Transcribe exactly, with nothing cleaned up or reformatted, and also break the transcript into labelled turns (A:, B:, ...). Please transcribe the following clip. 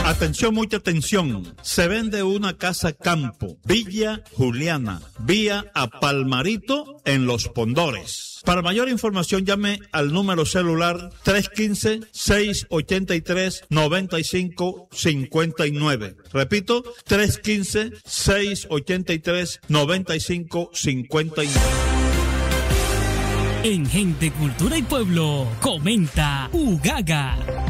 A: Atención, mucha atención. Se vende una casa campo, Villa Juliana, vía a Palmarito en Los Pondores. Para mayor información llame al número celular tres uno cinco, seis ocho tres, nueve cinco cinco nueve. Repito, tres uno cinco, seis ocho tres, nueve cinco cinco nueve.
B: En Gente, Cultura y Pueblo, comenta Ugaga.